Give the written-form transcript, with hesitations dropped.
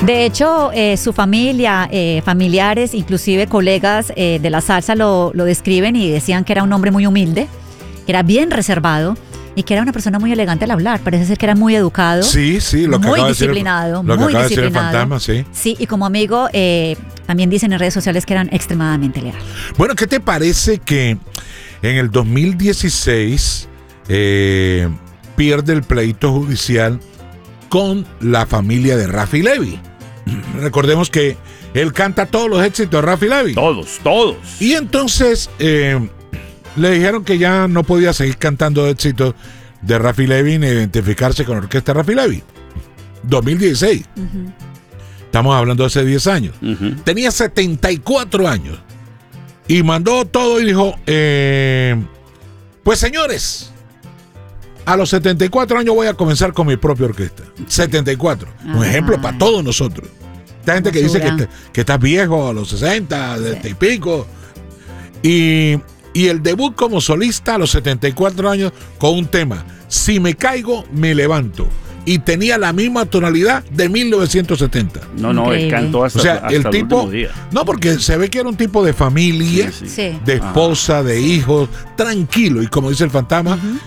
De hecho, su familia, familiares, inclusive colegas de la salsa lo describen y decían que era un hombre muy humilde, que era bien reservado y que era una persona muy elegante al hablar. Parece ser que era muy educado. Sí, lo que muy acaba disciplinado, de decir, muy disciplinado. el fantasma, sí. Sí, y como amigo, también dicen en redes sociales que eran extremadamente leales. Bueno, ¿qué te parece que en el 2016 pierde el pleito judicial con la familia de Rafi Levy? Recordemos que él canta todos los éxitos de Rafi Levy. Todos. Y entonces le dijeron que ya no podía seguir cantando éxitos de Rafi Levy ni identificarse con la orquesta Rafi Levy. 2016. Uh-huh. Estamos hablando de hace 10 años. Uh-huh. Tenía 74 años. Y mandó todo y dijo, pues señores, a los 74 años voy a comenzar con mi propia orquesta. 74. Un ejemplo para todos nosotros. Esta gente que dice que estás viejo a los 60, sí, y pico. Y el debut como solista a los 74 años con un tema, Si me caigo, me levanto. Y tenía la misma tonalidad de 1970. No, él cantó hasta el tipo, último día. No, porque se ve que era un tipo de familia, sí. de esposa, de hijos, tranquilo. Y como dice el fantasma, uh-huh,